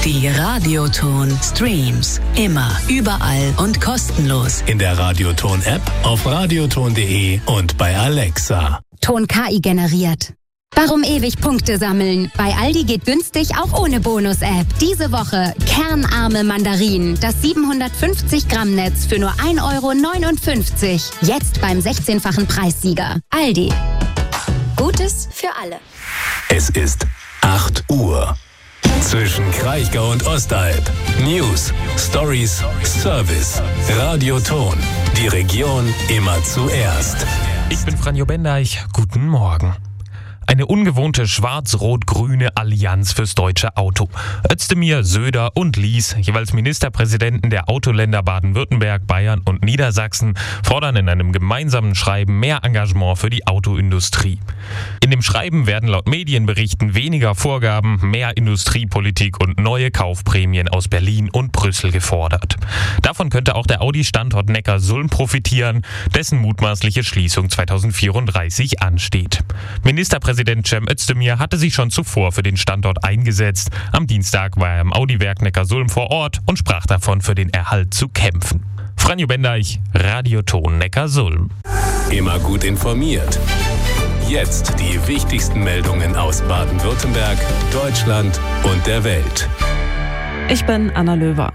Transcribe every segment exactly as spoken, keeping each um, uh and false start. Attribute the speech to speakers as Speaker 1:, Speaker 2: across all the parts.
Speaker 1: Die Radioton Streams. Immer, überall und kostenlos.
Speaker 2: In der Radioton-App, auf radioton punkt de und bei Alexa.
Speaker 3: Ton K I generiert. Warum ewig Punkte sammeln? Bei Aldi geht günstig auch ohne Bonus-App. Diese Woche kernarme Mandarinen. Das siebenhundertfünfzig Gramm Netz für nur ein Euro neunundfünfzig. Jetzt beim sechzehnfachen Preissieger. Aldi. Gutes für alle.
Speaker 2: Es ist acht Uhr. Zwischen Kraichgau und Ostalb. News, Stories, Service. Radioton. Die Region immer zuerst.
Speaker 4: Ich bin Franjo Bendeich. Guten Morgen. Eine ungewohnte schwarz-rot-grüne Allianz fürs deutsche Auto. Özdemir, Söder und Lies, jeweils Ministerpräsidenten der Autoländer Baden-Württemberg, Bayern und Niedersachsen, fordern in einem gemeinsamen Schreiben mehr Engagement für die Autoindustrie. In dem Schreiben werden laut Medienberichten weniger Vorgaben, mehr Industriepolitik und neue Kaufprämien aus Berlin und Brüssel gefordert. Davon könnte auch der Audi-Standort Neckarsulm profitieren, dessen mutmaßliche Schließung zweitausendvierunddreißig ansteht. Ministerpräsident Präsident Cem Özdemir hatte sich schon zuvor für den Standort eingesetzt. Am Dienstag war er im Audi-Werk Neckarsulm vor Ort und sprach davon, für den Erhalt zu kämpfen. Franjo Bendeich, Radioton Neckarsulm.
Speaker 2: Immer gut informiert. Jetzt die wichtigsten Meldungen aus Baden-Württemberg, Deutschland und der Welt.
Speaker 5: Ich bin Anna Löwer.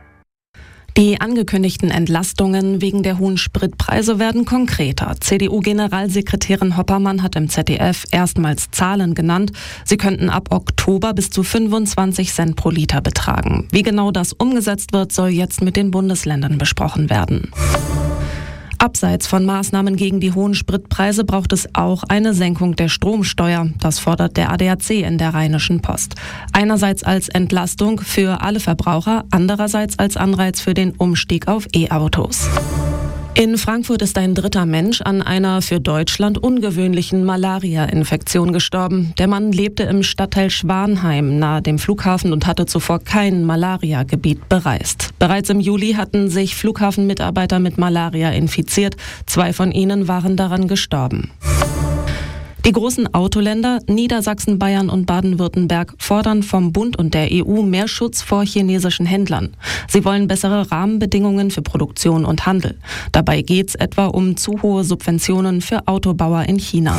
Speaker 5: Die angekündigten Entlastungen wegen der hohen Spritpreise werden konkreter. C D U-Generalsekretärin Hoppermann hat im Z D F erstmals Zahlen genannt. Sie könnten ab Oktober bis zu fünfundzwanzig Cent pro Liter betragen. Wie genau das umgesetzt wird, soll jetzt mit den Bundesländern besprochen werden. Abseits von Maßnahmen gegen die hohen Spritpreise braucht es auch eine Senkung der Stromsteuer. Das fordert der A D A C in der Rheinischen Post. Einerseits als Entlastung für alle Verbraucher, andererseits als Anreiz für den Umstieg auf E-Autos. In Frankfurt ist ein dritter Mensch an einer für Deutschland ungewöhnlichen Malaria-Infektion gestorben. Der Mann lebte im Stadtteil Schwanheim nahe dem Flughafen und hatte zuvor kein Malaria-Gebiet bereist. Bereits im Juli hatten sich Flughafenmitarbeiter mit Malaria infiziert. Zwei von ihnen waren daran gestorben. Die großen Autoländer Niedersachsen, Bayern und Baden-Württemberg fordern vom Bund und der E U mehr Schutz vor chinesischen Händlern. Sie wollen bessere Rahmenbedingungen für Produktion und Handel. Dabei geht es etwa um zu hohe Subventionen für Autobauer in China.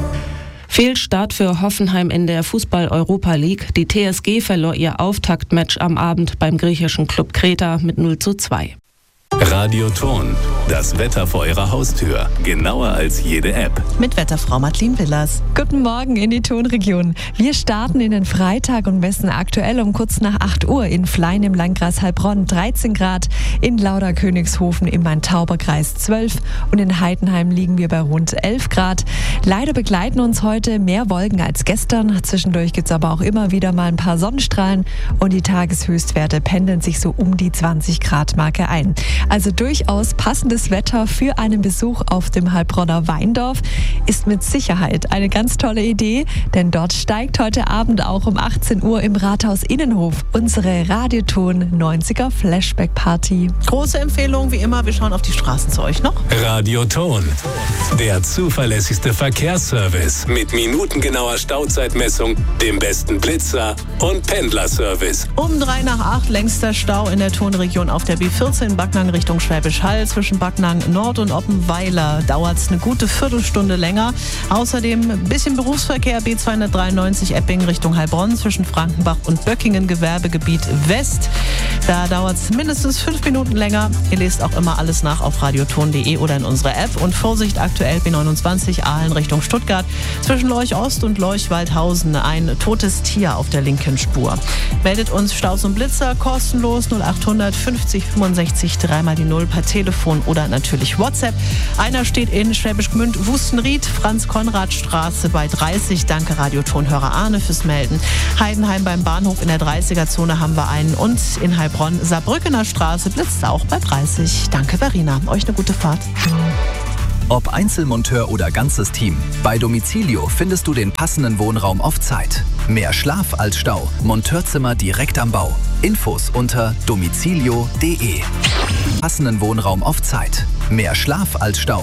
Speaker 5: Fehlstart für Hoffenheim in der Fußball-Europa League. Die T S G verlor ihr Auftaktmatch am Abend beim griechischen Club Kreta mit null zu zwei.
Speaker 2: Radioton, das Wetter vor Ihrer Haustür. Genauer als jede App.
Speaker 6: Mit Wetterfrau Madeleine Willers.
Speaker 7: Guten Morgen in die Tonregion. Wir starten in den Freitag und messen aktuell um kurz nach acht Uhr in Flein im Landkreis Heilbronn dreizehn Grad, in Lauderkönigshofen im Main-Tauber-Kreis zwölf und in Heidenheim liegen wir bei rund elf Grad. Leider begleiten uns heute mehr Wolken als gestern. Zwischendurch gibt es aber auch immer wieder mal ein paar Sonnenstrahlen und die Tageshöchstwerte pendeln sich so um die zwanzig Grad Marke ein. Also durchaus passendes Wetter für einen Besuch auf dem Heilbronner Weindorf ist mit Sicherheit eine ganz tolle Idee, denn dort steigt heute Abend auch um achtzehn Uhr im Rathaus Innenhof unsere Radioton neunziger Flashback Party.
Speaker 6: Große Empfehlung wie immer, wir schauen auf die Straßen zu euch noch.
Speaker 2: Radioton, der zuverlässigste Verkehrsservice mit minutengenauer Stauzeitmessung, dem besten Blitzer und Pendlerservice.
Speaker 6: Um drei nach acht längster Stau in der Tonregion auf der B vierzehn Backnang Richtung Schwäbisch Hall. Zwischen Backnang Nord und Oppenweiler dauert es eine gute Viertelstunde länger. Außerdem ein bisschen Berufsverkehr B zweihundertdreiundneunzig Eppingen Richtung Heilbronn zwischen Frankenbach und Böckingen Gewerbegebiet West. Da dauert es mindestens fünf Minuten länger. Ihr lest auch immer alles nach auf radioton punkt de oder in unserer App. Und Vorsicht aktuell B neunundzwanzig Aalen Richtung Stuttgart. Zwischen Leuch Ost und Leuch Waldhausen ein totes Tier auf der linken Spur. Meldet uns Staus und Blitzer kostenlos null achthundert fünfzig fünfundsechzig dreimal die Null per Telefon oder natürlich WhatsApp. Einer steht in Schwäbisch Gmünd, Wustenried, Franz-Konrad-Straße bei dreißig. Danke Radiotonhörer Arne fürs Melden. Heidenheim beim Bahnhof in der dreißiger-Zone haben wir einen und in Heilbronn, Saarbrückener Straße blitzt auch bei dreißig. Danke Verena, euch eine gute Fahrt.
Speaker 8: Ob Einzelmonteur oder ganzes Team, bei Domicilio findest du den passenden Wohnraum auf Zeit. Mehr Schlaf als Stau. Monteurzimmer direkt am Bau. Infos unter domicilio punkt de. Passenden Wohnraum auf Zeit. Mehr Schlaf als Stau.